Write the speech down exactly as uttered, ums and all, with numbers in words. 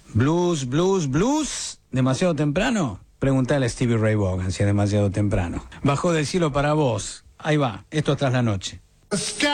Blues, blues, blues. ¿Demasiado temprano? Preguntale a Stevie Ray Vaughan si es demasiado temprano. Bajó del cielo para vos. Ahí va, esto tras la noche.